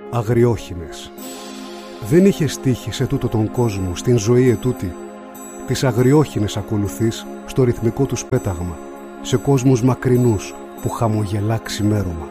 αγριόχινες. Δεν είχε στίχη σε τούτο τον κόσμο, στην ζωή ετούτη. Τις αγριόχινες ακολουθείς στο ρυθμικό τους πέταγμα, σε κόσμους μακρινούς που χαμογελά ξημέρωμα.